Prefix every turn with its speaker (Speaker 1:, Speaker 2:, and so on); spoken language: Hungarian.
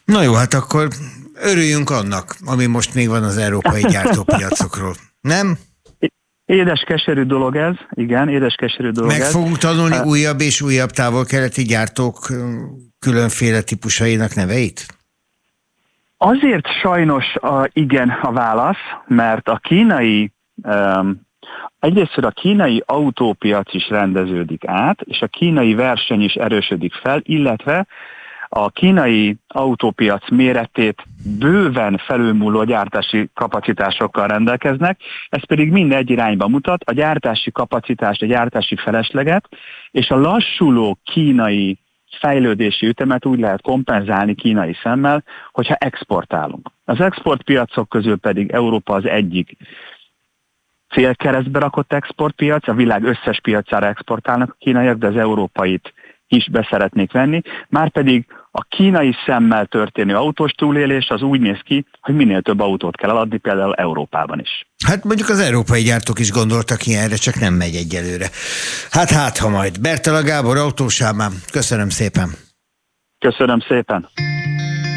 Speaker 1: Na jó, hát akkor örüljünk annak, ami most még van az európai gyártópiacokról. Nem?
Speaker 2: Édes-keserű dolog ez, igen, édes-keserű dolog ez.
Speaker 1: Meg fogunk tanulni újabb és újabb távol-keleti gyártók különféle típusainak neveit?
Speaker 2: Azért sajnos igen a válasz, mert a kínai, egyrészt a kínai autópiac is rendeződik át, és a kínai verseny is erősödik fel, illetve a kínai autópiac méretét bőven felülmúló gyártási kapacitásokkal rendelkeznek, ez pedig mind egy irányba mutat, a gyártási kapacitást, a gyártási felesleget, és a lassuló kínai fejlődési ütemet úgy lehet kompenzálni kínai szemmel, hogyha exportálunk. Az exportpiacok közül pedig Európa az egyik célkeresztbe rakott exportpiac, a világ összes piacára exportálnak a kínaiak, de az európait is beszeretnék venni, márpedig a kínai szemmel történő autós túlélés az úgy néz ki, hogy minél több autót kell eladni, például Európában is.
Speaker 1: Hát mondjuk az európai gyártók is gondoltak ilyenre, csak nem megy egyelőre. Hát ha majd. Bertalan Gábor, Autósámán. Köszönöm szépen.
Speaker 2: Köszönöm szépen.